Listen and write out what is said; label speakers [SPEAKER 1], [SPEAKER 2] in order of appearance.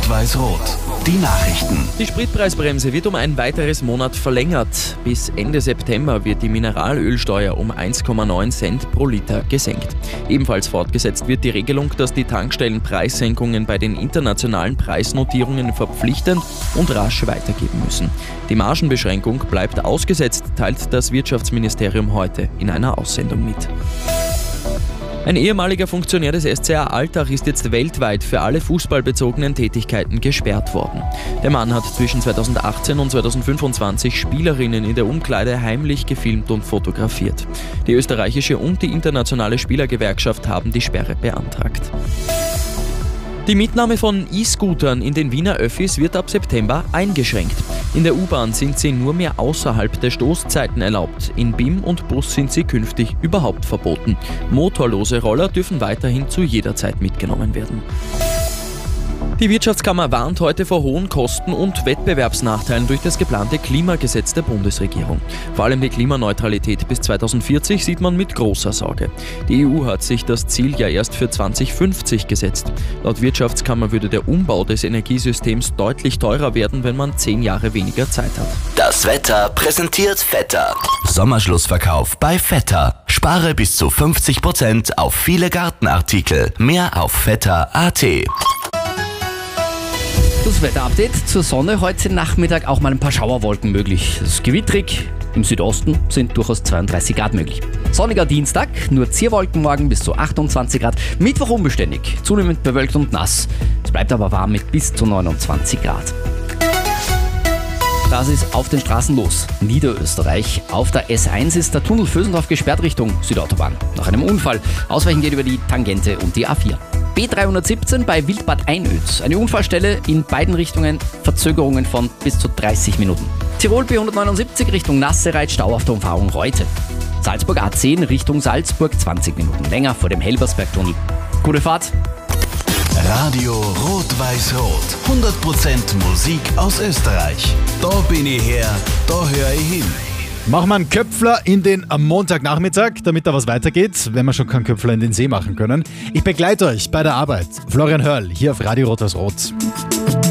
[SPEAKER 1] Rot-Weiß-Rot. Die Nachrichten.
[SPEAKER 2] Die Spritpreisbremse wird um ein weiteres Monat verlängert. Bis Ende September wird die Mineralölsteuer um 1,9 Cent pro Liter gesenkt. Ebenfalls fortgesetzt wird die Regelung, dass die Tankstellen Preissenkungen bei den internationalen Preisnotierungen verpflichtend und rasch weitergeben müssen. Die Margenbeschränkung bleibt ausgesetzt, teilt das Wirtschaftsministerium heute in einer Aussendung mit. Ein ehemaliger Funktionär des SCA Altach ist jetzt weltweit für alle fußballbezogenen Tätigkeiten gesperrt worden. Der Mann hat zwischen 2018 und 2025 Spielerinnen in der Umkleide heimlich gefilmt und fotografiert. Die österreichische und die internationale Spielergewerkschaft haben die Sperre beantragt. Die Mitnahme von E-Scootern in den Wiener Öffis wird ab September eingeschränkt. In der U-Bahn sind sie nur mehr außerhalb der Stoßzeiten erlaubt. In BIM und Bus sind sie künftig überhaupt verboten. Motorlose Roller dürfen weiterhin zu jeder Zeit mitgenommen werden. Die Wirtschaftskammer warnt heute vor hohen Kosten und Wettbewerbsnachteilen durch das geplante Klimagesetz der Bundesregierung. Vor allem die Klimaneutralität bis 2040 sieht man mit großer Sorge. Die EU hat sich das Ziel ja erst für 2050 gesetzt. Laut Wirtschaftskammer würde der Umbau des Energiesystems deutlich teurer werden, wenn man 10 Jahre weniger Zeit hat.
[SPEAKER 1] Das Wetter präsentiert Vetter. Sommerschlussverkauf bei Vetter. Spare bis zu 50% auf viele Gartenartikel. Mehr auf vetter.at.
[SPEAKER 3] Das Wetterupdate zur Sonne. Heute Nachmittag auch mal ein paar Schauerwolken möglich. Es ist gewittrig. Im Südosten sind durchaus 32 Grad möglich. Sonniger Dienstag, nur Zierwolken morgen bis zu 28 Grad. Mittwoch unbeständig, zunehmend bewölkt und nass. Es bleibt aber warm mit bis zu 29 Grad. Das ist auf den Straßen los. Niederösterreich. Auf der S1 ist der Tunnel Vösendorf gesperrt Richtung Südautobahn. Nach einem Unfall. Ausweichen geht über die Tangente und die A4. B317 bei Wildbad Einöd. Eine Unfallstelle in beiden Richtungen, Verzögerungen von bis zu 30 Minuten. Tirol B179 Richtung Nassereit, Stau auf der Umfahrung Reute. Salzburg A10 Richtung Salzburg, 20 Minuten länger vor dem Helbersberg-Tunnel. Gute Fahrt.
[SPEAKER 1] Radio Rot-Weiß-Rot. 100% Musik aus Österreich. Da bin ich her, da höre ich hin.
[SPEAKER 4] Machen wir einen Köpfler in den Montagnachmittag, damit da was weitergeht, wenn wir schon keinen Köpfler in den See machen können. Ich begleite euch bei der Arbeit. Florian Hörl, hier auf Radio Rot-Weiß-Rot.